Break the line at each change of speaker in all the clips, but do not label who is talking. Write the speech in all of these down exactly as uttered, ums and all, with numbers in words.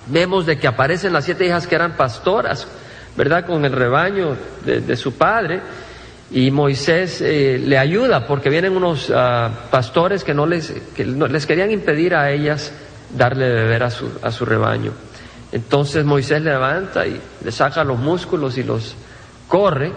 vemos de que aparecen las siete hijas que eran pastoras, ¿verdad?, con el rebaño de, de su padre, y Moisés eh, le ayuda porque vienen unos uh, pastores que no les que no, les querían impedir a ellas darle de beber a su a su rebaño. Entonces Moisés le levanta y le saca los músculos y los corre,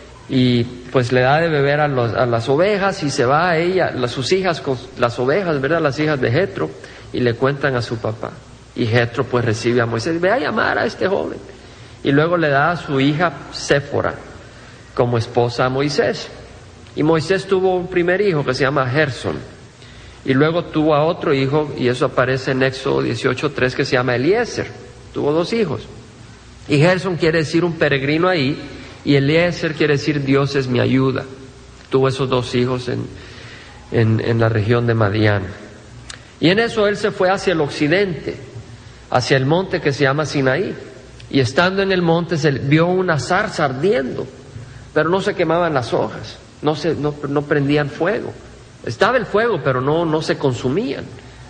y pues le da de beber a, los, a las ovejas, y se va a ella, a sus hijas con las ovejas, ¿verdad?, las hijas de Jetro, y le cuentan a su papá. Y Jetro pues recibe a Moisés, ve a llamar a este joven, y luego le da a su hija Séfora como esposa a Moisés. Y Moisés tuvo un primer hijo que se llama Gersón, y luego tuvo a otro hijo, y eso aparece en Éxodo dieciocho tres, que se llama Eliezer. Tuvo dos hijos, y Gersón quiere decir un peregrino ahí, y Eliezer quiere decir Dios es mi ayuda. Tuvo esos dos hijos en, en, en la región de Madián. Y en eso él se fue hacia el occidente, hacia el monte que se llama Sinaí, y estando en el monte se vio una zarza ardiendo, pero no se quemaban las hojas, no, se, no, no prendían fuego. Estaba el fuego, pero no, no se consumían.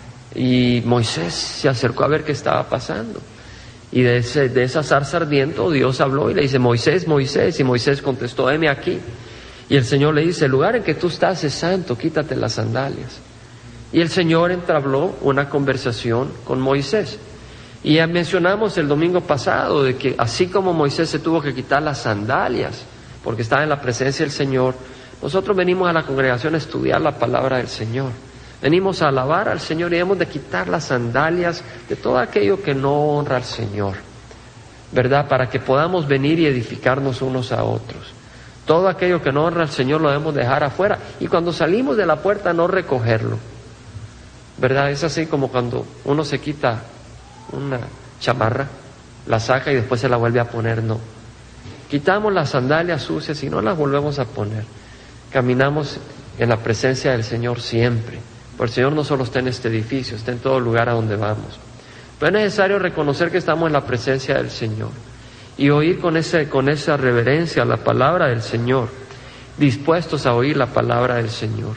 Y Moisés se acercó a ver qué estaba pasando. Y de, ese, de esa zarza ardiendo Dios habló y le dice, Moisés, Moisés, y Moisés contestó, heme aquí. Y el Señor le dice, el lugar en que tú estás es santo, quítate las sandalias. Y el Señor entabló una conversación con Moisés. Y ya mencionamos el domingo pasado de que así como Moisés se tuvo que quitar las sandalias porque estaba en la presencia del Señor, nosotros venimos a la congregación a estudiar la palabra del Señor. Venimos a alabar al Señor y hemos de quitar las sandalias de todo aquello que no honra al Señor, ¿verdad? Para que podamos venir y edificarnos unos a otros. Todo aquello que no honra al Señor lo debemos dejar afuera, y cuando salimos de la puerta no recogerlo, ¿verdad? Es así como cuando uno se quita una chamarra, la saca y después se la vuelve a poner. No, quitamos las sandalias sucias y no las volvemos a poner. Caminamos en la presencia del Señor siempre. Porque el Señor no solo está en este edificio, está en todo lugar a donde vamos. Pero es necesario reconocer que estamos en la presencia del Señor y oír con, ese, con esa reverencia la palabra del Señor, dispuestos a oír la palabra del Señor.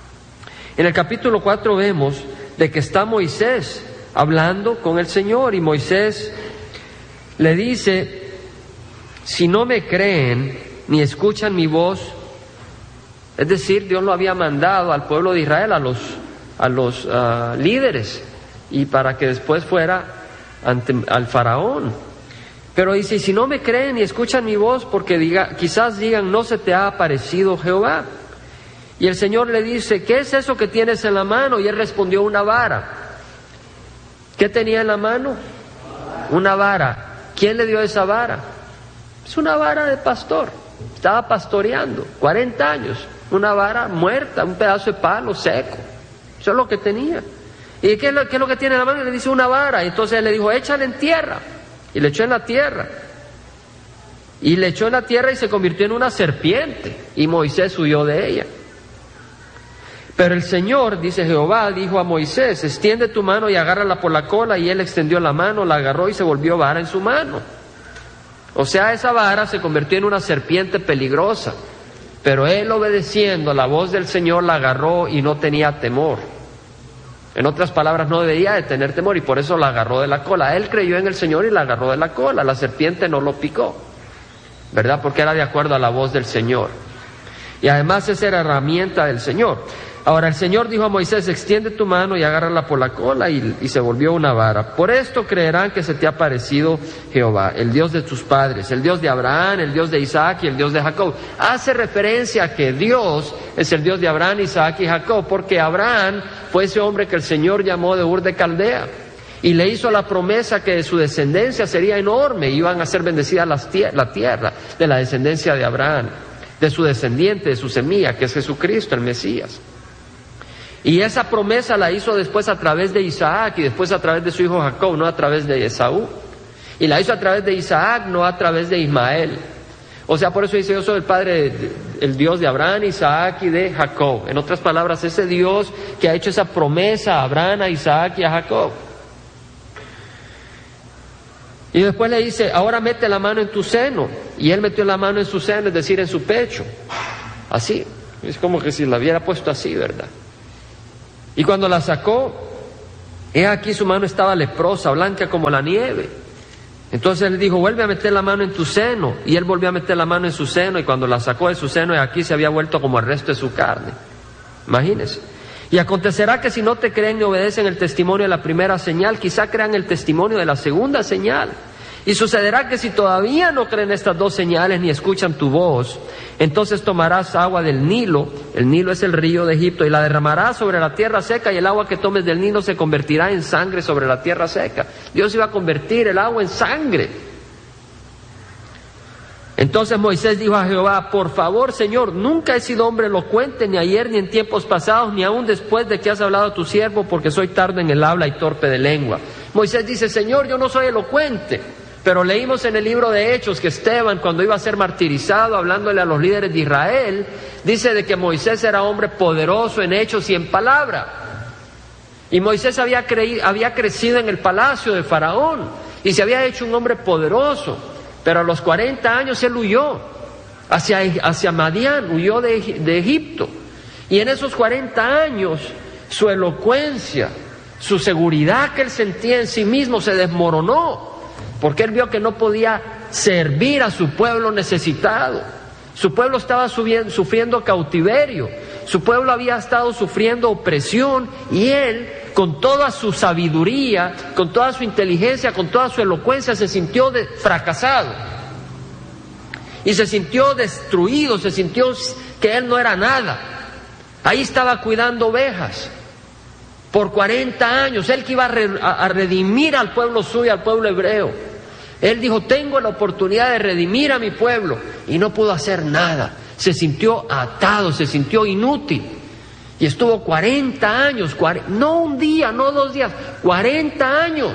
En el capítulo cuatro vemos de que está Moisés hablando con el Señor, y Moisés le dice, si no me creen ni escuchan mi voz, es decir, Dios lo había mandado al pueblo de Israel, a los, a los uh, líderes, y para que después fuera ante, al faraón. Pero dice, si no me creen ni escuchan mi voz, porque diga, quizás digan, no se te ha aparecido Jehová. Y el Señor le dice, ¿qué es eso que tienes en la mano? Y él respondió, una vara. ¿Qué tenía en la mano? Una vara. ¿Quién le dio esa vara? Es una vara de pastor. Estaba pastoreando, cuarenta años. Una vara muerta, un pedazo de palo seco. Eso es lo que tenía. ¿Y qué es lo, qué es lo que tiene en la mano? Y le dice, una vara. Y entonces él le dijo, échale en tierra. Y le echó en la tierra. Y le echó en la tierra y se convirtió en una serpiente. Y Moisés huyó de ella. Pero el Señor, dice Jehová, dijo a Moisés, extiende tu mano y agárrala por la cola. Y él extendió la mano, la agarró y se volvió vara en su mano. O sea, esa vara se convirtió en una serpiente peligrosa. Pero él, obedeciendo la voz del Señor, la agarró y no tenía temor. En otras palabras, no debía de tener temor, y por eso la agarró de la cola. Él creyó en el Señor y la agarró de la cola. La serpiente no lo picó, ¿verdad? Porque era de acuerdo a la voz del Señor. Y además esa era herramienta del Señor. Ahora el Señor dijo a Moisés, extiende tu mano y agárrala por la cola, y, y se volvió una vara. Por esto creerán que se te ha aparecido Jehová, el Dios de tus padres, el Dios de Abraham, el Dios de Isaac y el Dios de Jacob. Hace referencia a que Dios es el Dios de Abraham, Isaac y Jacob, porque Abraham fue ese hombre que el Señor llamó de Ur de Caldea y le hizo la promesa que de su descendencia sería enorme, y iban a ser bendecidas las tier- la tierra de la descendencia de Abraham, de su descendiente, de su semilla, que es Jesucristo, el Mesías. Y esa promesa la hizo después a través de Isaac y después a través de su hijo Jacob, no a través de Esaú. Y la hizo a través de Isaac, no a través de Ismael. O sea, por eso dice, yo soy el padre, de, el Dios de Abraham, Isaac y de Jacob. En otras palabras, ese Dios que ha hecho esa promesa a Abraham, a Isaac y a Jacob. Y después le dice, ahora mete la mano en tu seno. Y él metió la mano en su seno, es decir, en su pecho. Así. Es como que si la hubiera puesto así, ¿verdad? Y cuando la sacó, He aquí su mano estaba leprosa, blanca como la nieve. Entonces le dijo, vuelve a meter la mano en tu seno. Y él volvió a meter la mano en su seno, y cuando la sacó de su seno, y aquí se había vuelto como el resto de su carne. Imagínense. Y acontecerá que si no te creen ni obedecen el testimonio de la primera señal, quizá crean el testimonio de la segunda señal. Y sucederá que si todavía no creen estas dos señales ni escuchan tu voz, entonces tomarás agua del Nilo, el Nilo es el río de Egipto, y la derramarás sobre la tierra seca, y el agua que tomes del Nilo se convertirá en sangre sobre la tierra seca. Dios iba a convertir el agua en sangre. Entonces Moisés dijo a Jehová, por favor, Señor, nunca he sido hombre elocuente, ni ayer, ni en tiempos pasados, ni aún después de que has hablado a tu siervo, porque soy tardo en el habla y torpe de lengua. Moisés dice, Señor, yo no soy elocuente. Pero leímos en el libro de Hechos que Esteban, cuando iba a ser martirizado, hablándole a los líderes de Israel, dice de que Moisés era hombre poderoso en hechos y en palabra. Y Moisés había, creído, había crecido en el palacio de Faraón y se había hecho un hombre poderoso. Pero a los cuarenta años él huyó hacia, hacia Madián, huyó de, de Egipto. Y en esos cuarenta años su elocuencia, su seguridad que él sentía en sí mismo se desmoronó. Porque él vio que no podía servir a su pueblo necesitado. Su pueblo estaba subiendo, sufriendo cautiverio. Su pueblo había estado sufriendo opresión y él, con toda su sabiduría, con toda su inteligencia, con toda su elocuencia, se sintió de, fracasado. Y se sintió destruido, se sintió que él no era nada. Ahí estaba cuidando ovejas. Por cuarenta años, él que iba a, re, a, a redimir al pueblo suyo, al pueblo hebreo. Él dijo, tengo la oportunidad de redimir a mi pueblo, y no pudo hacer nada. Se sintió atado, se sintió inútil. Y estuvo cuarenta años, cuarenta, no un día, no dos días, cuarenta años,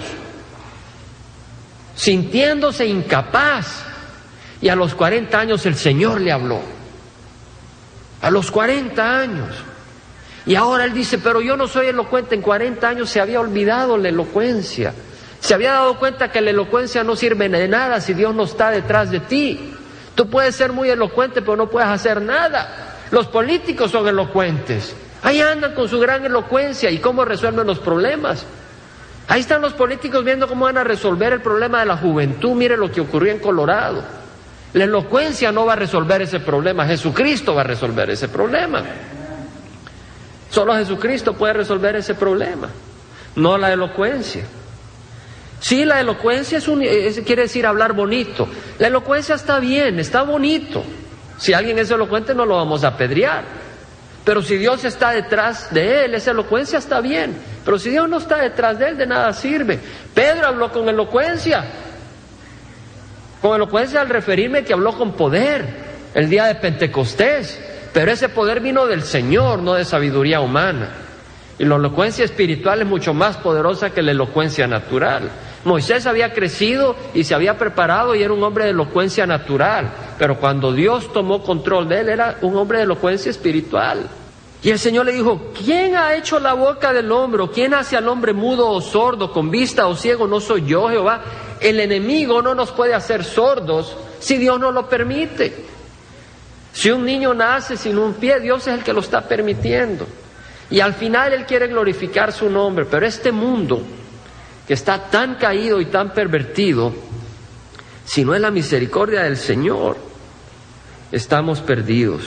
sintiéndose incapaz. Y a los cuarenta años el Señor le habló. A los cuarenta años. Y ahora él dice, pero yo no soy elocuente. En cuarenta años se había olvidado la elocuencia. Se había dado cuenta que la elocuencia no sirve de nada si Dios no está detrás de ti. Tú puedes ser muy elocuente, pero no puedes hacer nada. Los políticos son elocuentes. Ahí andan con su gran elocuencia. ¿Y cómo resuelven los problemas? Ahí están los políticos viendo cómo van a resolver el problema de la juventud. Mire lo que ocurrió en Colorado. La elocuencia no va a resolver ese problema. Jesucristo va a resolver ese problema. Solo Jesucristo puede resolver ese problema, no la elocuencia. Sí, la elocuencia es un, es, quiere decir hablar bonito. La elocuencia está bien, está bonito. Si alguien es elocuente no lo vamos a apedrear. Pero si Dios está detrás de él, esa elocuencia está bien. Pero si Dios no está detrás de él, de nada sirve. Pedro habló con elocuencia. Con elocuencia al referirme que habló con poder el día de Pentecostés. Pero ese poder vino del Señor, no de sabiduría humana. Y la elocuencia espiritual es mucho más poderosa que la elocuencia natural. Moisés había crecido y se había preparado y era un hombre de elocuencia natural. Pero cuando Dios tomó control de él, era un hombre de elocuencia espiritual. Y el Señor le dijo, ¿quién ha hecho la boca del hombre? ¿Quién hace al hombre mudo o sordo, con vista o ciego? ¿No soy yo, Jehová? El enemigo no nos puede hacer sordos si Dios no lo permite. Si un niño nace sin un pie, Dios es el que lo está permitiendo. Y al final Él quiere glorificar su nombre. Pero este mundo, que está tan caído y tan pervertido, si no es la misericordia del Señor, estamos perdidos.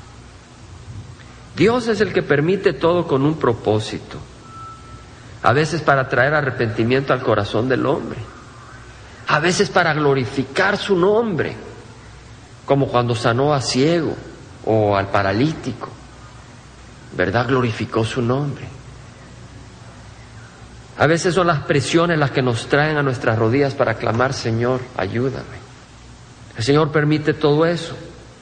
Dios es el que permite todo con un propósito. A veces para traer arrepentimiento al corazón del hombre. A veces para glorificar su nombre. Como cuando sanó a ciego o al paralítico, ¿verdad? Glorificó su nombre. A veces son las presiones las que nos traen a nuestras rodillas para clamar, Señor, ayúdame. El Señor permite todo eso.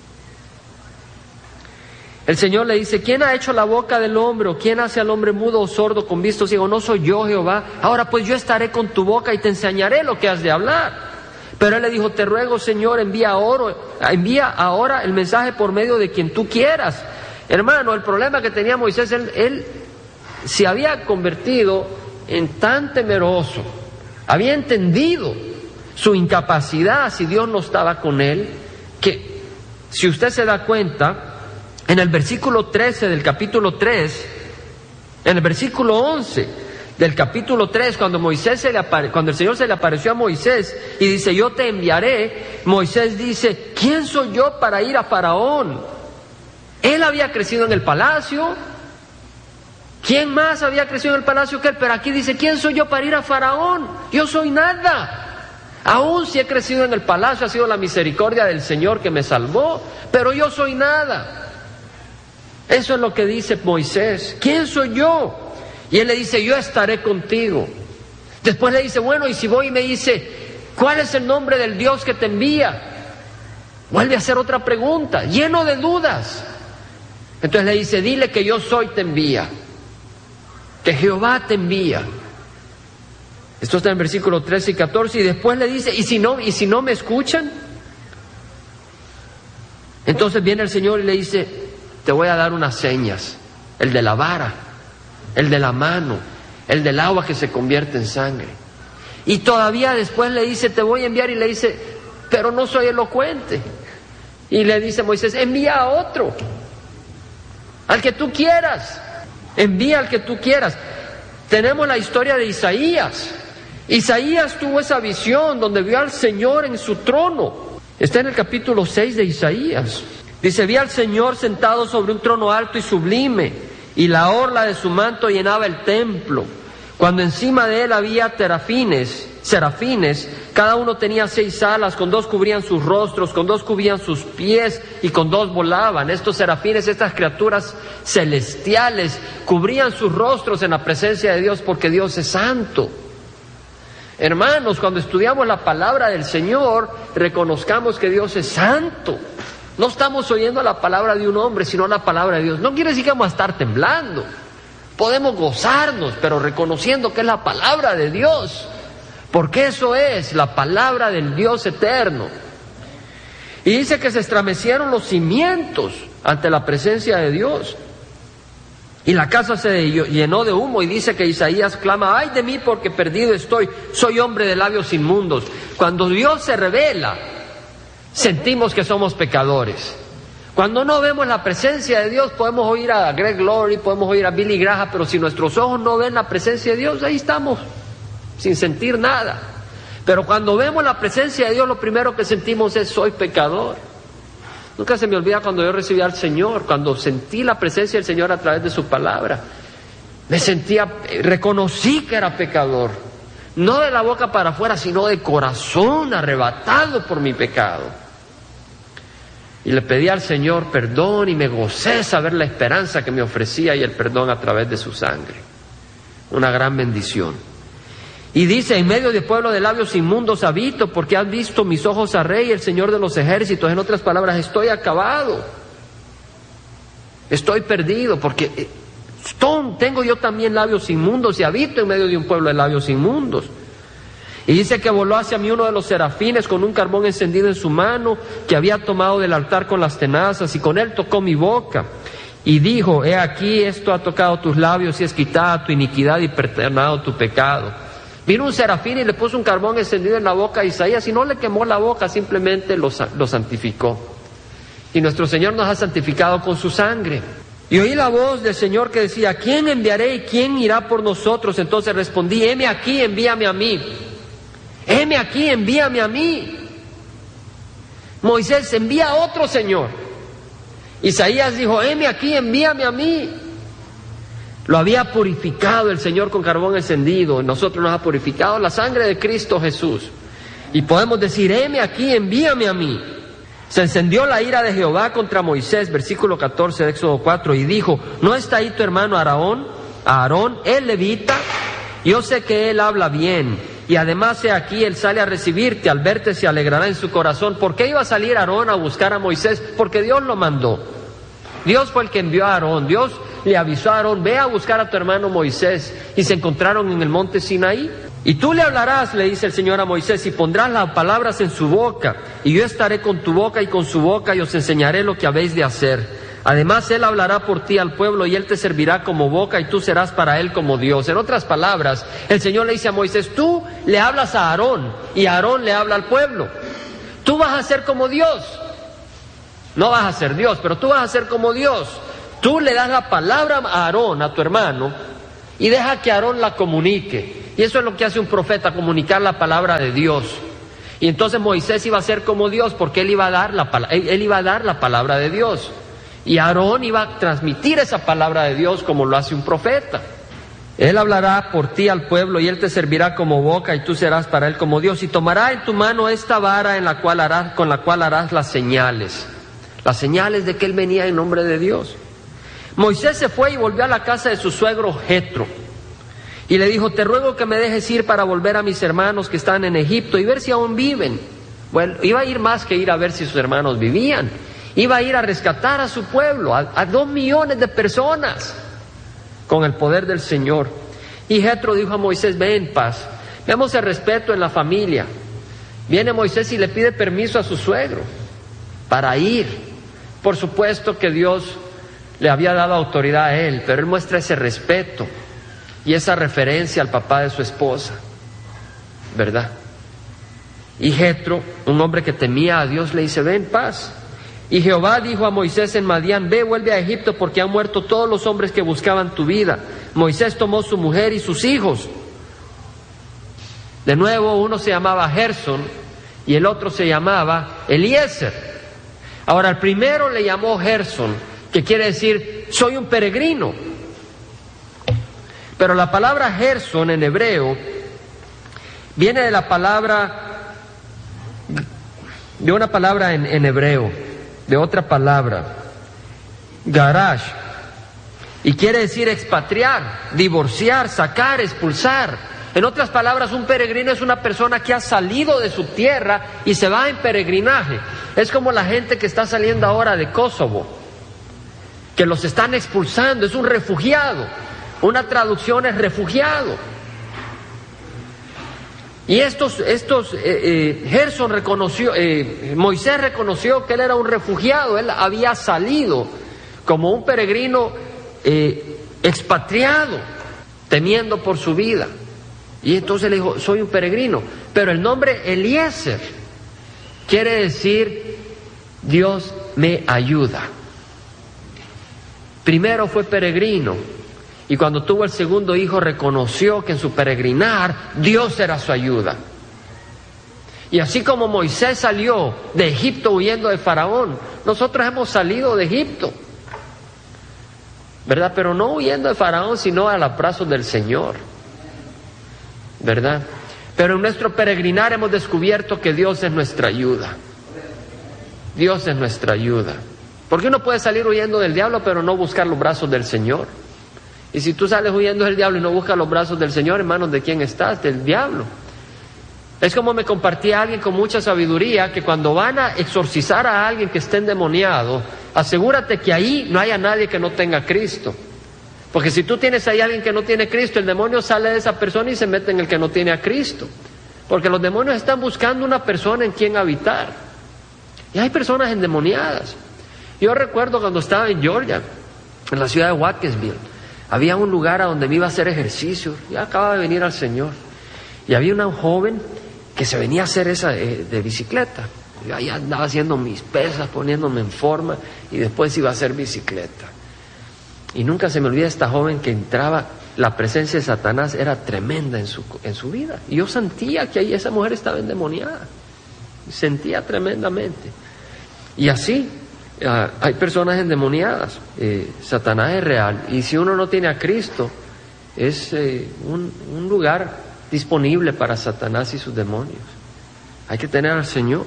El Señor le dice, ¿quién ha hecho la boca del hombre? ¿O quién hace al hombre mudo o sordo, con vista o ciego? No soy yo, Jehová. Ahora pues yo estaré con tu boca y te enseñaré lo que has de hablar. Pero él le dijo, te ruego, Señor, envía ahora, envía ahora el mensaje por medio de quien tú quieras. Hermano, el problema que tenía Moisés, él, él se había convertido en tan temeroso, había entendido su incapacidad si Dios no estaba con él, que si usted se da cuenta, en el versículo trece del capítulo tres, en el versículo once, del capítulo tres, cuando Moisés se le apare... cuando el Señor se le apareció a Moisés y dice, yo te enviaré, Moisés dice, ¿quién soy yo para ir a Faraón? Él había crecido en el palacio. ¿Quién más había crecido en el palacio que él? Pero aquí dice, ¿quién soy yo para ir a Faraón? Yo soy nada. Aún si he crecido en el palacio, ha sido la misericordia del Señor que me salvó, pero yo soy nada. Eso es lo que dice Moisés. ¿Quién soy yo? Y él le dice, yo estaré contigo. Después le dice, bueno, y si voy y me dice, ¿cuál es el nombre del Dios que te envía? Vuelve a hacer otra pregunta, lleno de dudas. Entonces le dice, dile que yo soy te envía, que Jehová te envía. Esto está en versículos trece y catorce, y después le dice, ¿y si no, y si no me escuchan? Entonces viene el Señor y le dice, te voy a dar unas señas, el de la vara, el de la mano, el del agua que se convierte en sangre. Y todavía después le dice, te voy a enviar, y le dice, pero no soy elocuente. Y le dice Moisés, envía a otro, al que tú quieras, envía al que tú quieras. Tenemos la historia de Isaías. Isaías tuvo esa visión donde vio al Señor en su trono. Está en el capítulo seis de Isaías. Dice, vi al Señor sentado sobre un trono alto y sublime, y la orla de su manto llenaba el templo. Cuando encima de él había terafines, serafines, cada uno tenía seis alas, con dos cubrían sus rostros, con dos cubrían sus pies y con dos volaban. Estos serafines, estas criaturas celestiales, cubrían sus rostros en la presencia de Dios porque Dios es santo. Hermanos, cuando estudiamos la palabra del Señor, reconozcamos que Dios es santo. No estamos oyendo la palabra de un hombre, sino la palabra de Dios. No quiere decir que vamos a estar temblando. Podemos gozarnos, pero reconociendo que es la palabra de Dios. Porque eso es la palabra del Dios eterno. Y dice que se estremecieron los cimientos ante la presencia de Dios. Y la casa se llenó de humo, y dice que Isaías clama, ay de mí porque perdido estoy, soy hombre de labios inmundos. Cuando Dios se revela, sentimos que somos pecadores. Cuando no vemos la presencia de Dios, podemos oír a Greg Laurie, podemos oír a Billy Graham, pero si nuestros ojos no ven la presencia de Dios, ahí estamos, sin sentir nada. Pero cuando vemos la presencia de Dios, lo primero que sentimos es, soy pecador. Nunca se me olvida cuando yo recibí al Señor, cuando sentí la presencia del Señor a través de su palabra. Me sentía, reconocí que era pecador. No de la boca para afuera, sino de corazón, arrebatado por mi pecado. Y le pedí al Señor perdón y me gocé saber la esperanza que me ofrecía y el perdón a través de su sangre. Una gran bendición. Y dice, en medio de pueblo de labios inmundos habito, porque has visto mis ojos a Rey, el Señor de los ejércitos. En otras palabras, estoy acabado. Estoy perdido, porque tengo yo también labios inmundos y habito en medio de un pueblo de labios inmundos. Y dice que voló hacia mí uno de los serafines con un carbón encendido en su mano, que había tomado del altar con las tenazas, y con él tocó mi boca. Y dijo, he aquí, esto ha tocado tus labios y es quitada tu iniquidad y perdonado tu pecado. Vino un serafín y le puso un carbón encendido en la boca a Isaías, y no le quemó la boca, simplemente lo, lo santificó. Y nuestro Señor nos ha santificado con su sangre. Y oí la voz del Señor que decía, ¿quién enviaré y quién irá por nosotros? Entonces respondí, heme aquí, envíame a mí. Heme aquí, envíame a mí. Moisés, envía a otro Señor. Isaías dijo, heme aquí, envíame a mí. Lo había purificado el Señor con carbón encendido. Nosotros nos ha purificado la sangre de Cristo Jesús. Y podemos decir, heme aquí, envíame a mí. Se encendió la ira de Jehová contra Moisés, versículo catorce de Éxodo cuatro, y dijo, ¿no está ahí tu hermano Aarón? Aarón, el levita. Yo sé que él habla bien, y además he aquí, él sale a recibirte, al verte se alegrará en su corazón. ¿Por qué iba a salir Aarón a buscar a Moisés? Porque Dios lo mandó. Dios fue el que envió a Aarón. Dios le avisó a Aarón, ve a buscar a tu hermano Moisés. Y se encontraron en el monte Sinaí. Y tú le hablarás, le dice el Señor a Moisés, y pondrás las palabras en su boca, y yo estaré con tu boca y con su boca, y os enseñaré lo que habéis de hacer. Además, él hablará por ti al pueblo, y él te servirá como boca, y tú serás para él como Dios. En otras palabras, el Señor le dice a Moisés, tú le hablas a Aarón, y Aarón le habla al pueblo. Tú vas a ser como Dios. No vas a ser Dios, pero tú vas a ser como Dios. Tú le das la palabra a Aarón, a tu hermano, y deja que Aarón la comunique. Y eso es lo que hace un profeta, comunicar la palabra de Dios. Y entonces Moisés iba a ser como Dios, porque él iba a dar la, él iba a dar la palabra de Dios. Y Aarón iba a transmitir esa palabra de Dios como lo hace un profeta. Él hablará por ti al pueblo y él te servirá como boca y tú serás para él como Dios. Y tomará en tu mano esta vara en la cual harás, con la cual harás las señales. Las señales de que él venía en nombre de Dios. Moisés se fue y volvió a la casa de su suegro Jetro. Y le dijo, te ruego que me dejes ir para volver a mis hermanos que están en Egipto y ver si aún viven. Bueno, iba a ir más que ir a ver si sus hermanos vivían. Iba a ir a rescatar a su pueblo, a, a dos millones de personas, con el poder del Señor. Y Jetro dijo a Moisés, ven en paz. Veamos el respeto en la familia. Viene Moisés y le pide permiso a su suegro para ir. Por supuesto que Dios le había dado autoridad a él, pero él muestra ese respeto y esa referencia al papá de su esposa, ¿verdad? Y Jetro, un hombre que temía a Dios, le dice, ven en paz. Y Jehová dijo a Moisés en Madián, ve, vuelve a Egipto, porque han muerto todos los hombres que buscaban tu vida. Moisés tomó su mujer y sus hijos. De nuevo, uno se llamaba Gersón y el otro se llamaba Eliezer. Ahora, el primero le llamó Gersón, que quiere decir, soy un peregrino. Pero la palabra Gersón en hebreo viene de la palabra, de una palabra en, en hebreo, de otra palabra, garash, y quiere decir expatriar, divorciar, sacar, expulsar. En otras palabras, un peregrino es una persona que ha salido de su tierra y se va en peregrinaje. Es como la gente que está saliendo ahora de Kosovo, que los están expulsando, es un refugiado. Una traducción es refugiado. Y estos, estos, eh, eh, Gersón reconoció, eh, Moisés reconoció que él era un refugiado, él había salido como un peregrino eh, expatriado, temiendo por su vida. Y entonces le dijo, soy un peregrino. Pero el nombre Eliezer quiere decir, Dios me ayuda. Primero fue peregrino. Y cuando tuvo el segundo hijo reconoció que en su peregrinar Dios era su ayuda. Y así como Moisés salió de Egipto huyendo de Faraón, nosotros hemos salido de Egipto, ¿verdad? Pero no huyendo de Faraón, sino a los brazos del Señor, ¿verdad? Pero en nuestro peregrinar hemos descubierto que Dios es nuestra ayuda. Dios es nuestra ayuda. Porque uno puede salir huyendo del diablo, pero no buscar los brazos del Señor. Y si tú sales huyendo del diablo y no buscas los brazos del Señor, hermanos, ¿de quién estás? Del diablo. Es como me compartía alguien con mucha sabiduría, que cuando van a exorcizar a alguien que esté endemoniado, asegúrate que ahí no haya nadie que no tenga Cristo. Porque si tú tienes ahí a alguien que no tiene Cristo, el demonio sale de esa persona y se mete en el que no tiene a Cristo. Porque los demonios están buscando una persona en quien habitar. Y hay personas endemoniadas. Yo recuerdo cuando estaba en Georgia, en la ciudad de Watkinsville, había un lugar a donde me iba a hacer ejercicio. Ya acababa de venir al Señor. Y había una joven que se venía a hacer esa de, de bicicleta. Yo ahí andaba haciendo mis pesas, poniéndome en forma, y después iba a hacer bicicleta. Y nunca se me olvida esta joven que entraba, la presencia de Satanás era tremenda en su, en su vida. Y yo sentía que ahí esa mujer estaba endemoniada. Sentía tremendamente. Y así, uh, hay personas endemoniadas. Eh, Satanás es real. Y si uno no tiene a Cristo, es eh, un, un lugar disponible para Satanás y sus demonios. Hay que tener al Señor.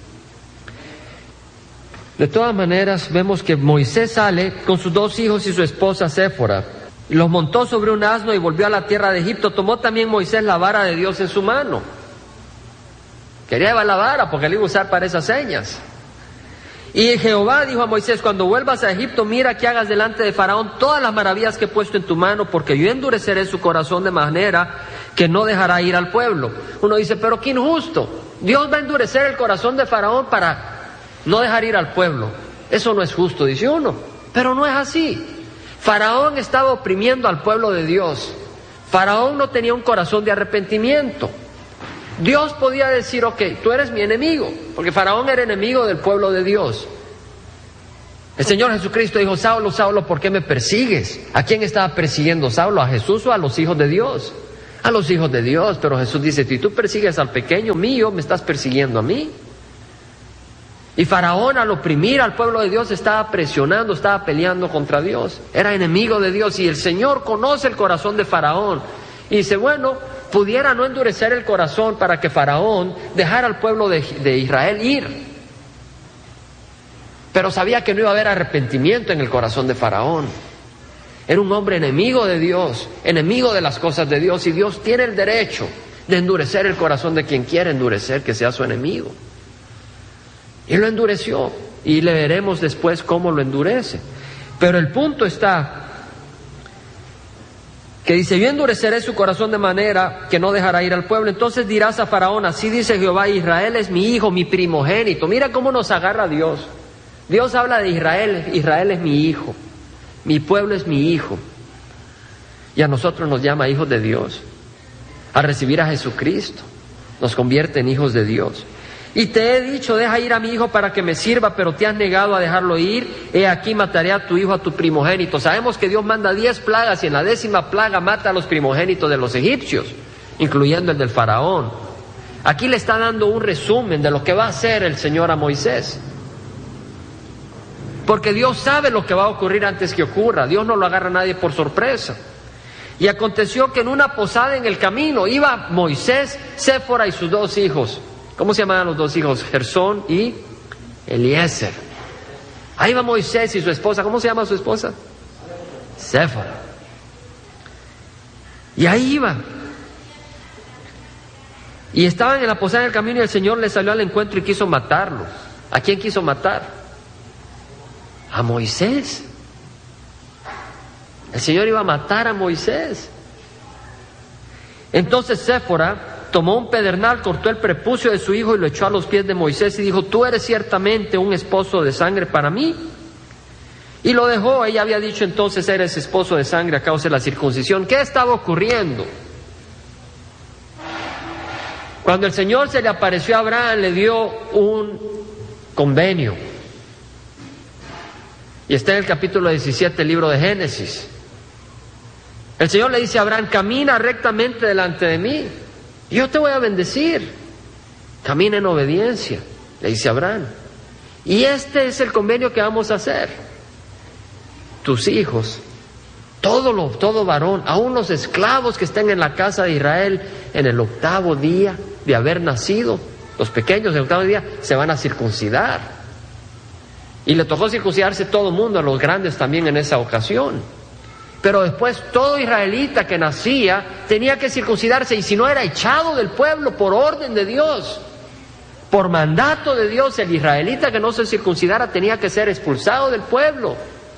De todas maneras, vemos que Moisés sale con sus dos hijos y su esposa Séfora. Los montó sobre un asno y volvió a la tierra de Egipto. Tomó también Moisés la vara de Dios en su mano. Quería llevar la vara porque la iba a usar para esas señas. Y Jehová dijo a Moisés, cuando vuelvas a Egipto, mira que hagas delante de Faraón todas las maravillas que he puesto en tu mano, porque yo endureceré su corazón de manera que no dejará ir al pueblo. Uno dice, pero qué injusto. Dios va a endurecer el corazón de Faraón para no dejar ir al pueblo. Eso no es justo, dice uno. Pero no es así. Faraón estaba oprimiendo al pueblo de Dios. Faraón no tenía un corazón de arrepentimiento. Dios podía decir, ok, tú eres mi enemigo, porque Faraón era enemigo del pueblo de Dios. El Señor Jesucristo dijo: Saulo, Saulo, ¿por qué me persigues? ¿A quién estaba persiguiendo Saulo? ¿A Jesús o a los hijos de Dios? A los hijos de Dios. Pero Jesús dice: si tú persigues al pequeño mío, me estás persiguiendo a mí. Y Faraón, al oprimir al pueblo de Dios, estaba presionando, estaba peleando contra Dios. Era enemigo de Dios, y el Señor conoce el corazón de Faraón. Y dice: bueno, pudiera no endurecer el corazón para que Faraón dejara al pueblo de, de Israel ir. Pero sabía que no iba a haber arrepentimiento en el corazón de Faraón. Era un hombre enemigo de Dios, enemigo de las cosas de Dios, y Dios tiene el derecho de endurecer el corazón de quien quiere endurecer, que sea su enemigo. Y lo endureció, y le veremos después cómo lo endurece. Pero el punto está que dice: yo endureceré su corazón de manera que no dejará ir al pueblo. Entonces dirás a Faraón: así dice Jehová, Israel es mi hijo, mi primogénito. Mira cómo nos agarra Dios. Dios habla de Israel: Israel es mi hijo, mi pueblo es mi hijo. Y a nosotros nos llama hijos de Dios. Al recibir a Jesucristo, nos convierte en hijos de Dios. Y te he dicho: deja ir a mi hijo para que me sirva, pero te has negado a dejarlo ir. He aquí, mataré a tu hijo, a tu primogénito. Sabemos que Dios manda diez plagas, y en la décima plaga mata a los primogénitos de los egipcios, incluyendo el del faraón. Aquí le está dando un resumen de lo que va a hacer el Señor a Moisés. Porque Dios sabe lo que va a ocurrir antes que ocurra. Dios no lo agarra a nadie por sorpresa. Y aconteció que en una posada en el camino iba Moisés, Séfora y sus dos hijos. ¿Cómo se llamaban los dos hijos? Gersón y Eliezer. Ahí va Moisés y su esposa. ¿Cómo se llama su esposa? Séfora. Y ahí iba. Y estaban en la posada en el camino, y el Señor les salió al encuentro y quiso matarlos. ¿A quién quiso matar? A Moisés. El Señor iba a matar a Moisés. Entonces Séfora tomó un pedernal, cortó el prepucio de su hijo y lo echó a los pies de Moisés y dijo: tú eres ciertamente un esposo de sangre para mí. Y lo dejó. Ella había dicho entonces: eres esposo de sangre a causa de la circuncisión. ¿Qué estaba ocurriendo? Cuando el Señor se le apareció a Abraham, le dio un convenio. Y está en el capítulo diecisiete del libro de Génesis. El Señor le dice a Abraham: camina rectamente delante de mí, y yo te voy a bendecir. Camina en obediencia, le dice Abraham. Y este es el convenio que vamos a hacer. Tus hijos, todo, lo, todo varón, aún los esclavos que estén en la casa de Israel, en el octavo día de haber nacido, los pequeños del octavo día, se van a circuncidar. Y le tocó circuncidarse todo el mundo, a los grandes también en esa ocasión. Pero después todo israelita que nacía tenía que circuncidarse, y si no era echado del pueblo por orden de Dios. Por mandato de Dios, el israelita que no se circuncidara tenía que ser expulsado del pueblo.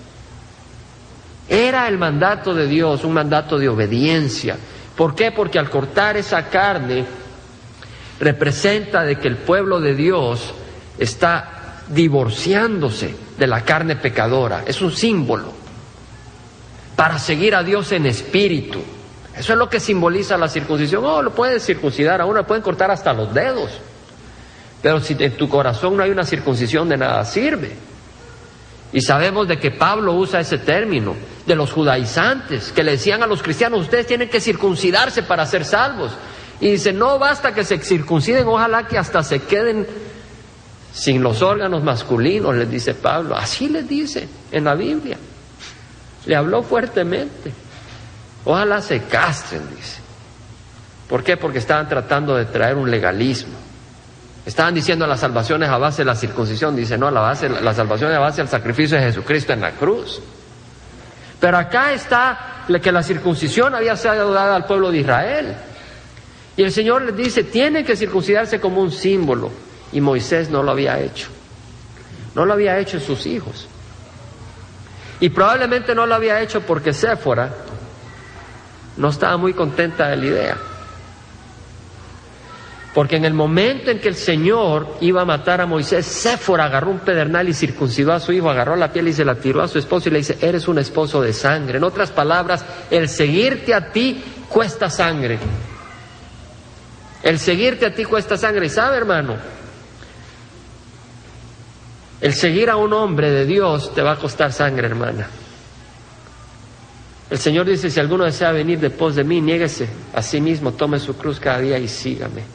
Era el mandato de Dios, un mandato de obediencia. ¿Por qué? Porque al cortar esa carne representa de que el pueblo de Dios está divorciándose de la carne pecadora. Es un símbolo para seguir a Dios en espíritu. Eso es lo que simboliza la circuncisión. Oh, lo pueden circuncidar a uno, lo pueden cortar hasta los dedos, pero si en tu corazón no hay una circuncisión, de nada sirve. Y sabemos de que Pablo usa ese término de los judaizantes, que le decían a los cristianos: ustedes tienen que circuncidarse para ser salvos. Y dice: no basta que se circunciden, ojalá que hasta se queden sin los órganos masculinos, les dice Pablo. Así les dice en la Biblia. Le habló fuertemente. Ojalá se castren, dice. ¿Por qué? Porque estaban tratando de traer un legalismo. Estaban diciendo: la salvación es a base de la circuncisión. Dice: no, la, base, la salvación es a base del sacrificio de Jesucristo en la cruz. Pero acá está que la circuncisión había sido dada al pueblo de Israel. Y el Señor les dice: tiene que circuncidarse como un símbolo. Y Moisés no lo había hecho. No lo había hecho en sus hijos. Y probablemente no lo había hecho porque Séfora no estaba muy contenta de la idea. Porque en el momento en que el Señor iba a matar a Moisés, Séfora agarró un pedernal y circuncidó a su hijo, agarró la piel y se la tiró a su esposo y le dice: eres un esposo de sangre. En otras palabras, el seguirte a ti cuesta sangre. El seguirte a ti cuesta sangre. Y sabe, hermano, El seguir a un hombre de Dios te va a costar sangre, hermana. El Señor dice, si alguno desea venir después de mí, niéguese a sí mismo, tome su cruz cada día y sígame.